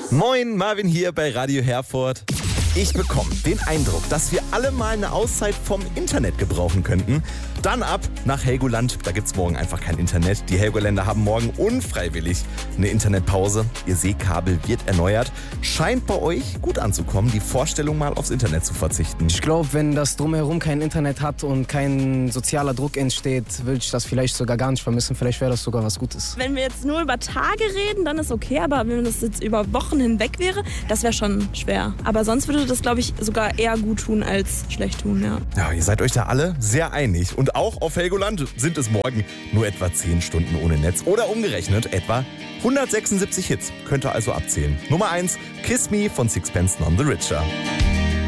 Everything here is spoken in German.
Moin, Marvin hier bei Radio Herford. Ich bekomme den Eindruck, dass wir alle mal eine Auszeit vom Internet gebrauchen könnten. Dann ab nach Helgoland. Da gibt's morgen einfach kein Internet. Die Helgoländer haben morgen unfreiwillig eine Internetpause. Ihr Seekabel wird erneuert. Scheint bei euch gut anzukommen, die Vorstellung mal aufs Internet zu verzichten. Ich glaube, wenn das Drumherum kein Internet hat und kein sozialer Druck entsteht, würde ich das vielleicht sogar gar nicht vermissen. Vielleicht wäre das sogar was Gutes. Wenn wir jetzt nur über Tage reden, dann ist okay. Aber wenn das jetzt über Wochen hinweg wäre, das wäre schon schwer. Aber sonst würde das, glaube ich, sogar eher gut tun als schlecht tun, ja. Ja, ihr seid euch da alle sehr einig. Und auch auf Helgoland sind es morgen nur etwa 10 Stunden ohne Netz. Oder umgerechnet etwa 176 Hits. Könnt ihr also abzählen. Nummer 1, Kiss Me von Sixpence None the Richer.